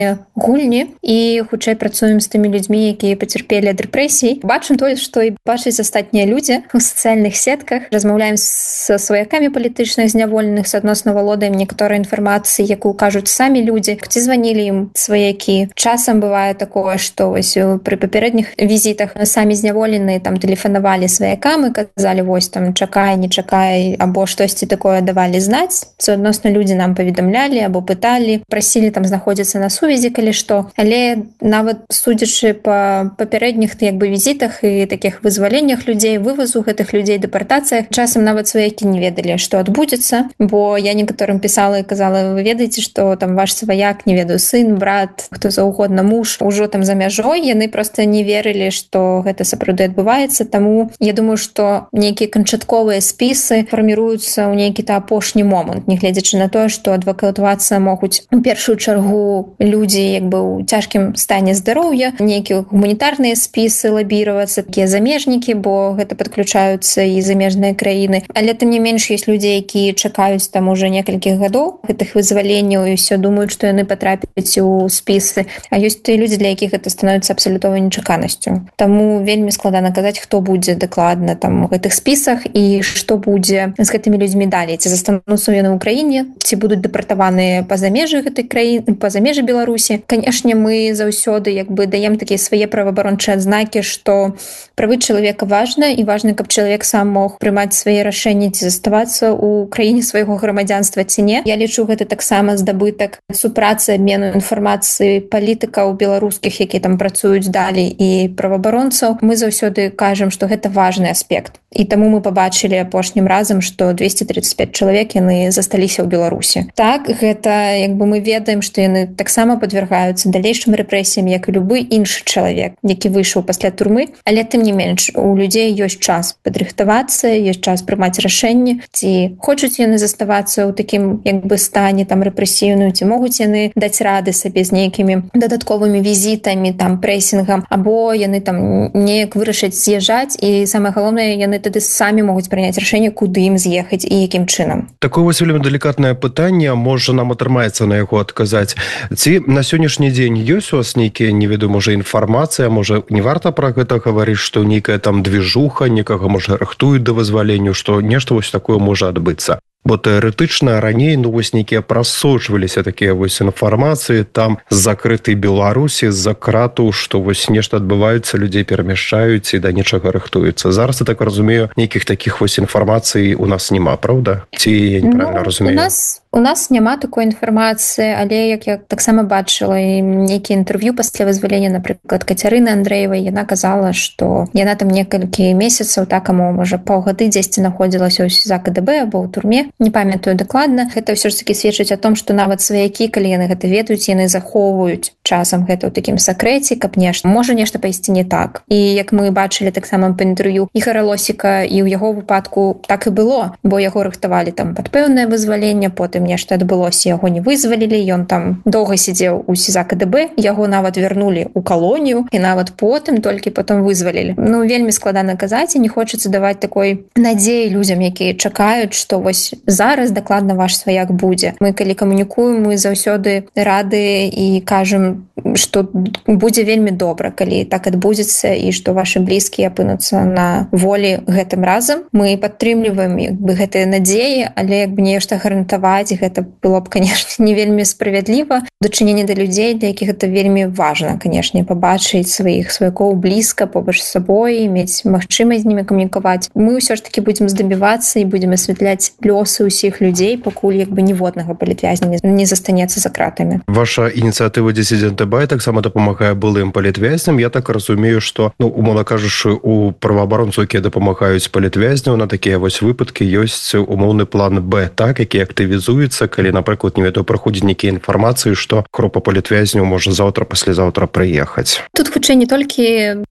гульні і хутчэй працуем з тымі людзьмі, якія пацярпелі ад рэпрэсій. Бачым тое, што і бачаць астатнія людзі ў сацыяльных сетках. Размаўляем са сваякамі палітычных зняволеных, адносна валодаем некаторай інфармацыі, якую кажуць самі людзі, ці званілі ім сваякі. Часам бывае такое, што вось пры папярэдніх візітах самі зняволеныя там тэлефанавалі сваякам і казалі: вось там чакай, не чакай, або штосьці такое давалі знаць. Суадносна людзі нам паведамлялі або пыталі, прасілі там знаходзіцца на сувязі, калі што. Але нават судзячы па папярэдніх візітах і такіх вызваленнях людзей, вывазу гэтых людзей, дэпартацыях, часам нават сваякі не ведалі, што адбудзецца, бо я некаторым пісала і казала: вы ведаеце, што там ваш сваяк, не ведаю, сын, брат, хто заўгодна, муж, ужо там за мяжой. Яны проста не верылі, што гэта сапраўды адбываецца. Таму я думаю, што нейкія канчатковыя спісы фарміруюцца ў нейкі апошні момант, нягледзячы на тое, што адвакатавацца могуць у першую чаргу людзі ў цяжкім стане здароўя, нейкія гуманітарныя спісы лабіравацца, такія замежнікі, бо гэта падключаюцца і замежныя краіны. Але тым не менш ёсць людзі, якія чакаюць там уже некалькіх гадоў гэтых вызваленняў і ўсё думаюць, што яны патрапяць у спісы. А ёсць тыя людзі, для якіх гэта становіцца абсалютнай нечаканасцю. Таму вельмі складана казаць, хто будзе дакладна там у гэтых спісах і што будзе з гэтымі людзьмі далей. Ці застануцца яны ў краіне, ці будуць дэпартаваныя па-за межы гэтай краіны, па-за межы Беларусі. Канешне, мы заўсёды даем такія свае праваабарончыя адзнакі, што правы чалавека важна, і важна, каб чалавек сам мог прымаць свае рашэнні, ці заставацца ў краіне свайго грамадзянства, ці не. Я лічу, гэта таксама здабытак супрацы, абмену інфармацыі палітыкаў беларускіх, якія там працуюць далей, і праваабаронцаў. Мы заўсёды кажам, што гэта важны аспект. І таму мы пабачылі апошнім разам, што 235 чалавек яны засталіся ў Беларусі. Так, гэта мы ведаем, што яны таксама падвяргаюцца далейшым рэпрэсіям, як і любы іншы чалавек, які выйшаў пасля турмы. Але тым не менш, у людзей ёсць час падрыхтавацца, ёсць час прымаць рашэнні, ці хочуць яны заставацца ў такім стане там рэпрэсіўным, ці могуць яны даць рады сабе з нейкімі дадатковымі візітамі, там прэсінгам, або яны там неяк вырашаць з'язджаць, і самае галоўнае, яны тады самі могуць прыняць рашэнне, куды ім з'ехаць і якім чынам. Такое вось вельмі далікатнае пытанне, можа нам атрымаецца на яго адказаць. Ці на сённяшні дзень ёсць у вас нейкія, не ведаю, можа інфармацыя, можа не варта пра гэта гаварыць, што нейкая там движуха, некага можа рыхтуюць да вызваленню, што нешта вось такое можа адбыцца? Бо тэарэтычна раней вось нейкія прасочваліся такія вось інфармацыі там з закрытай Беларусі, з-за крату, што вось нешта адбываецца, людзей перамяшчаюць і да нечага рыхтуюцца. Зараз, я так разумею, нейкіх такіх вось інфармацый у нас няма, праўда? Ці я неправільна разумею? У нас няма такой інфармацыі, але як я таксама бачыла нейкія інтэрв'ю пасля вызвалення, напрыклад, Кацярыны Андрэевай, яна казала, што яна там некалькі месяцаў, так, можа, паўгады дзесьці знаходзілася ў СІЗАКДБ або ў турме, не памятаю дакладна. Гэта ўсё ж такі сведчыць о том, што нават сваякі, калі яны гэта ведаюць, яны захоўваюць часам гэта ў такім сакрэце, каб можа нешта пайсці не так. І як мы бачылі таксама па інтэрв'ю Ігара Лосіка, і ў яго выпадку так і было, бо яго рыхтавалі там пад пэўнае вызваленне, потым нешта адбылося, яго не вызвалілі, ён там доўга сидзеў у СІЗАКДБ, яго нават вярнулі ў калонію, і нават потым вызвалілі. Вельмі складана казаць, і не хочацца даваць такой надзеі людзям, якія чакаюць, што вось зараз дакладна ваш сваяк будзе. Мы калі камунікуем, мы заўсёды рады і кажам, што будзе вельмі добра, калі так адбудзецца, і што вашы блізкія апынуцца на волі гэтым разам. Мы падтрымліваем гэтыя надзеі, але нешта гарантаваць, гэта было б, канешне, не вельмі справядліва. Дачыненне да людзей, для якіх гэта вельмі важна, канешне, пабачыць сваіх сваякоў блізка, побач з сабой, мець магчымасць з німі камунікаваць. Мы ўсё ж такі будзем здабівацца і будзем асвятляць лёсы ўсіх людзей, пакуль ніводнага палітвязня не застанецца за кратамі. Ваша ініцыятыва «Дисиденты Бай» таксама дапамагае былым палітвязням. Я так разумею, што, умоўна кажучы, у праваабаронцаў, якія дапамагаюць палітвязняў, на такія вось выпадкі ёсць умоўны план Б, так, які актывізуецца, калі, напрыклад, не ведаю, праходзіць нейкія інфармацыі, што група палітвязняў можа заўтра, паслязаўтра прыехаць. Тут хутчэй не толькі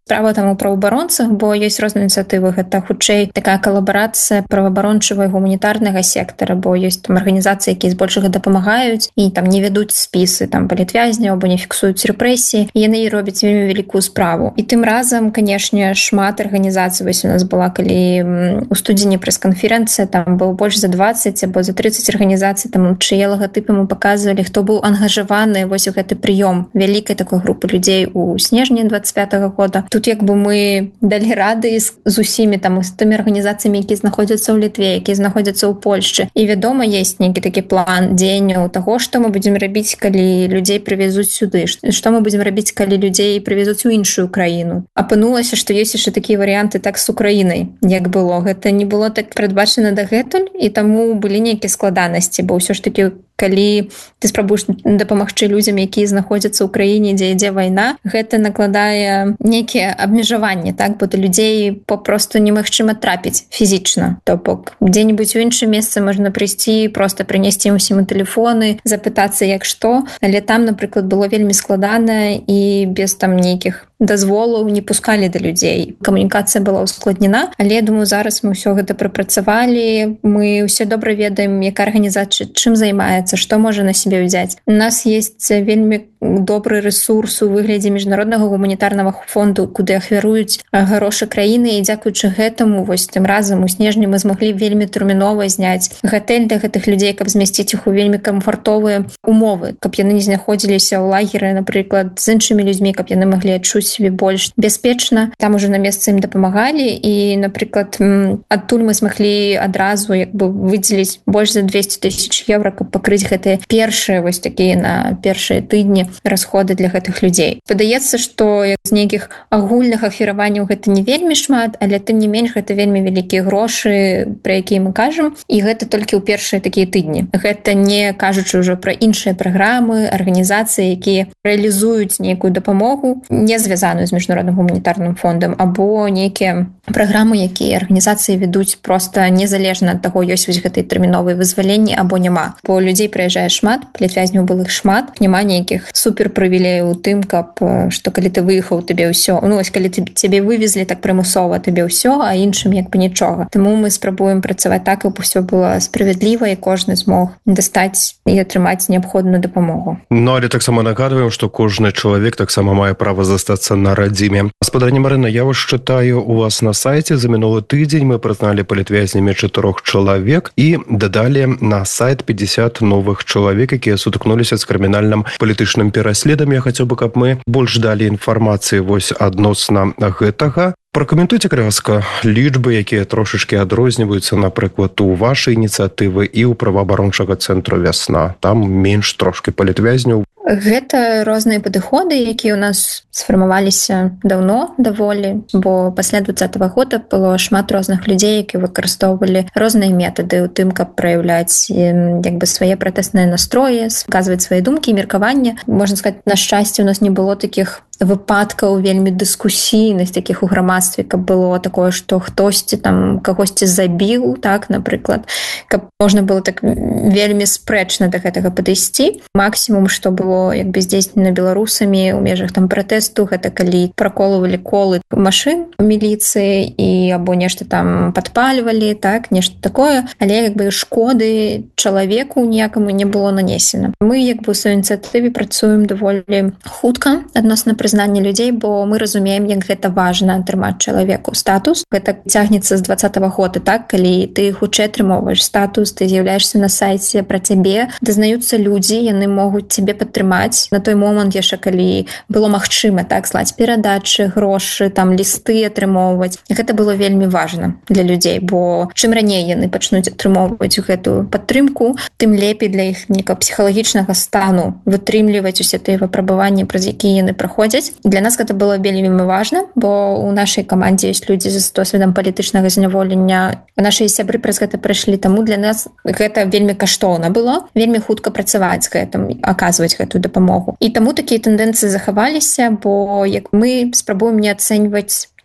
справа там у праваабаронцах, бо ёсць розныя ініцыятывы. Гэта хутчэй такая калабарацыя праваабарончага і гуманітарнага сектара, бо ёсць там арганізацыі, якія збольшага дапамагаюць і там не вядуць спісы там палітвязняў або не фіксуюць рэпрэсіі. Яны робяць вельмі вялікую справу. І тым разам, канешне, шмат арганізацый. Вось у нас была, калі у студзені прэс-канферэнцыя, там было больш за 20 або за 30 арганізацый, там чые лагатыпы мы паказвалі, хто быў ангажаваны вось у гэты прыём вялікай такой групы людзей у снежні 25-го года. Тут як бы мы далі рады з усімі там з тымі арганізацыямі, якія знаходзяцца ў Літве, якія знаходзяцца ў Польшчы. І вядома, есть нейкі такі план дзеянняў таго, што мы будзем рабіць, калі людзей прывезуць сюды, што мы будзем рабіць, калі людзей прывезуць у іншую краіну. Апынулася, што ёсць яшчэ такія варыянты так з Украінай, як было. Гэта не было так прадбачана дагэтуль, і таму былі нейкія складанасці, бо ўсё ж такі калі ты спрабуеш дапамагчы людзям, якія знаходзяцца ў краіне, дзе ідзе вайна, гэта накладае нейкія абмежаванні, так, бо да людзей папросту немагчыма трапіць фізічна. То бок дзе-небудзь у іншым месцы можна прыйсці, проста прынесці усім тэлефоны, запытацца як што, але там, напрыклад, было вельмі складана і без там нейкіх дазволаў не пускалі да людзей. Камунікацыя была ускладнена, але я думаю, зараз мы ўсё гэта прапрацавалі, мы ўсе добра ведаем, якая арганізацыя чым займаецца, што можа на сябе ўзяць. У нас есть вельмі добры рэсурс у выглядзе міжнароднага гуманітарнага фонду, куды ахвяруюць грошы краіны, і дзякуючы гэтаму вось тым разам у снежні мы змаглі вельмі тэрмінова зняць гатэль для гэтых людзей, каб змясціць іх у вельмі камфортовыя умовы, каб яны не знаходзіліся ў лагеры, напрыклад, з іншымі людзьмі, каб яны маглі адчуць сябе больш бяспечна. Там уже на месцы ім дапамагалі, і, напрыклад, адтуль мы змаглі адразу як бы выдзеліць больш за 200 000 евро, каб пакрыць гэтыя першыя вось такія на першыя тыдні расходы для гэтых людзей. Падаецца, што з нейкіх агульных ахвяраванняў гэта не вельмі шмат, але тым не менш гэта вельмі вялікія грошы, пра якія мы кажам, і гэта толькі ў першыя такія тыдні. Гэта не кажучы ўжо пра іншыя праграмы, арганізацыі, якія рэалізуюць нейкую дапамогу, не звязаную з міжнародным гуманітарным фондам, або нейкія праграмы, якія арганізацыі ведуць проста незалежна ад таго, ёсць вось гэтай тэрміновай вызваленні або няма. Бо людзей прыязджае шмат, палітвязняў былых шмат, няма нейкіх суперпрывілеяў у тым, каб што калі ты выехаў, табе ўсё, ну вось калі цябе вывезлі так прымусова, табе ўсё, а іншым як бы нічога. Таму мы спрабуем працаваць так, каб усё было справядліва і кожны змог дастаць і атрымаць неабходную дапамогу. Ну, але таксама нагадваем, што кожны чалавек таксама мае права застацца на радзіме. Гаспадарня Марына, я вас чытаю у вас на сайце. За мінулы тыдзень мы прызналі палітвязнямі 4 чалавек і дадалі на сайт 50 новых чалавек, якія сутыкнуліся з крымінальным палітычным пераследам. Я хацеў бы, каб мы больш далі інфармацыі вось адносна гэтага. Пракаментуйце кратка лічбы, якія трошачкі адрозніваюцца, напрыклад, у вашай ініцыятывы і ў праваабарончага цэнтру «Вясна». Там менш трошкі палітвязняў. Гэта розныя падыходы, якія ў нас сфармаваліся даўно даволі, бо пасля 2020 года было шмат розных людзей, якія выкарыстоўвалі розныя метады ў тым, каб праяўляць як бы свае пратэсныя настроі, сказваць свае думкі і меркаванне. Можна сказаць, на шчасце, у нас не было такіх выпадкаў вельмі дыскусійных такіх у грамадстве, каб было такое, што хтосьці там кагосьці забіў, так, напрыклад, каб можна было так вельмі спрэчна да гэтага падысці. Максімум, што было як бы здзейснена беларусамі ў межах там пратэсту, гэта калі праколвалі колы машын у міліцыі і або нешта там падпальвалі, так, нешта такое, але як бы шкоды чалавеку ніякаму не было нанесена. Мы як бы у сваёй ініцыятыве працуем даволі хутка адносна прызнання людзей, бо мы разумеем, як гэта важна атрымаць чалавеку статус. Гэта цягнецца з 2020 года, так, калі ты хутчэй атрымоўваеш статус, ты з'яўляешся на сайце пра цябе, дазнаюцца людзі, яны могуць цябе падтрымаць. На той момант яшчэ калі было магчыма, так, слаць перадачы, грошы, там лісты атрымоўваць. Гэта было вельмі важна для людзей, бо чым раней яны пачнуць атрымоўваць гэтую падтрымку, тым лепей для іх нейкага псіхалагічнага стану вытрымліваць усе тыя выпрабаванні, праз якія яны праходзяць. Для нас гэта было вельмі важна, бо у нашай камандзе ёсць людзі з досведам палітычнага зняволення. Нашы сябры праз гэта прайшлі, таму для нас гэта вельмі каштоўна было, вельмі хутка працаваць з гэтым, аказваць гэтую дапамогу. І таму такія тэндэнцыі захаваліся, бо як мы спрабуем не ацэньваць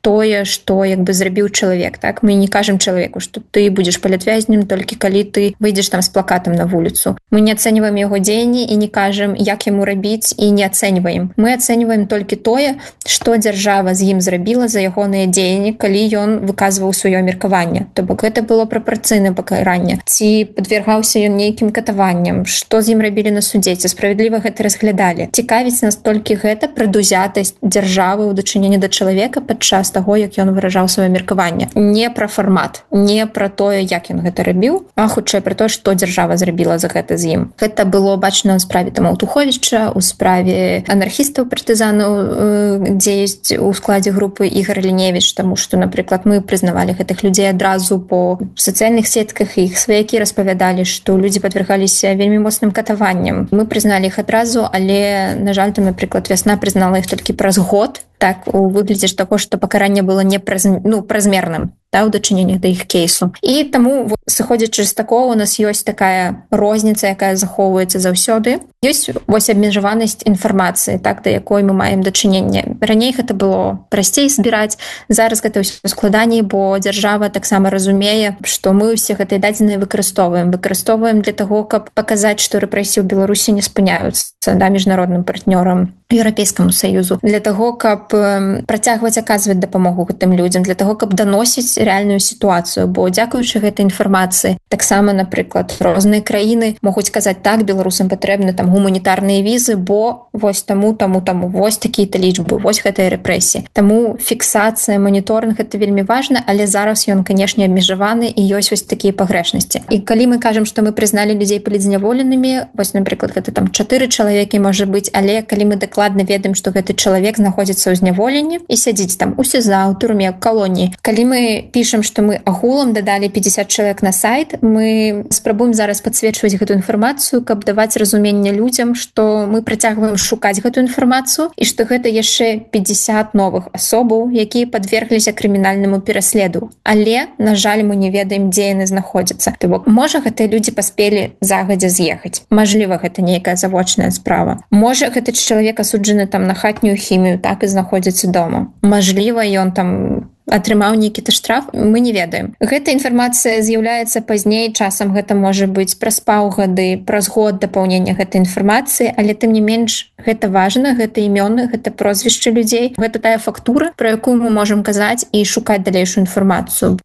тое, што як бы зрабіў чалавек. Так? Мы не кажам чалавеку, што ты будзеш палітвязнем толькі калі ты выйдзеш там з плакатам на вуліцу. Мы не ацэньваем яго дзеянні і не кажам, як яму рабіць, і не ацэньваем. Мы ацэньваем толькі тое, што дзяржава з ім зрабіла за ягоныя дзеянні, калі ён выказваў сваё меркаванне. То бок гэта было прапарцыйнае пакаранне. Ці падвяргаўся ён нейкім катаванням, што з ім рабілі на судзе, ці справядліва гэта разглядалі. Цікавіць нас толькі гэта прадузятасць дзяржавы ў дачыненні да чалавека падчас таго, як ён выражаў сваё меркаванне. Не пра фармат, не пра тое, як ён гэта рабіў, а хутчэй пра тое, што дзяржава зрабіла за гэта з ім. Гэта было бачна ў справе Тумаўтуховіча, у справе анархістаў партызанаў, дзе ёсць у складзе групы Ігор Ліневіч, таму што, напрыклад, мы прызнавалі гэтых людзей адразу по сацыяльных сетках, іх сваякі распавядалі, што людзі падвяргаліся вельмі моцным катаванням. Мы прызналі іх адразу, але, на жаль, там, напрыклад, Вясна прызнала іх толькі праз год, так, у выглядзе ж таго, што пакаранне было не празмерным, у дачыненні да іх кейсу. І таму, сыходзячы з такого, у нас ёсць такая розніца, якая захоўваецца заўсёды. Ёсць вось абмежаванасць інфармацыі, так, да якой мы маем дачыненне. Раней гэта было прасцей збіраць, зараз гэта ўсё складаней, бо дзяржава таксама разумее, што мы ўсе гэтыя дадзеныя выкарыстоўваем для таго, каб паказаць, што рэпрэсіі ў Беларусі не спыняюцца, да, міжнародным партнёрам, Еўрапейскаму Саюзу, для таго, каб працягваць аказваць дапамогу гэтым людзям, для таго, каб даносіць рэальную сітуацыю, бо дзякуючы гэтай інфармацыі таксама, напрыклад, розныя краіны могуць казаць, так, беларусам патрэбны там гуманітарныя візы, бо вось таму, вось такія-то лічбы, вось гэтыя рэпрэсіі. Таму фіксацыя, маніторынг — гэта вельмі важна, але зараз ён, канешне, абмежаваны і ёсць вось такія пагрэшнасці. І калі мы кажам, што мы прызналі людзей палітзняволенымі, вось, напрыклад, гэта там 4 чалавекі можа быць, але калі мы дакладна ведаем, што гэты чалавек знаходзіцца ў зняволенні і сядзіць там у СІЗА, у турме, у калоніі. Калі мы пішам, што мы агулам дадалі 50 чалавек на сайт, мы спрабуем зараз падсвечваць гэту інфармацыю, каб даваць разуменне людзям, што мы працягваем шукаць гэту інфармацыю і што гэта яшчэ 50 новых асобаў, якія падвергліся крымінальнаму пераследу. Але, на жаль, мы не ведаем, дзе яны знаходзяцца. То бок, можа, гэтыя людзі паспелі загадзя з'ехаць. Мажліва, гэта нейкая завочная справа. Можа, гэты чалавек асуджаны там на хатнюю хімію, так і знаходзіцца дома. Мажліва, ён там атрымаў нейкі-то штраф, мы не ведаем. Гэта інфармацыя з'яўляецца пазней, часам гэта можа быць праз паўгады, праз год дапаўнення гэтай інфармацыі, але тым не менш гэта важна, гэта імёны, гэта прозвішчы людзей, гэта тая фактура, пра якую мы можам казаць і шукаць далейшую інфармацыю.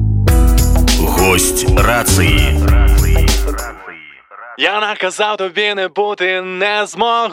Гость рацыі. Я наказав тобі не бути, не змог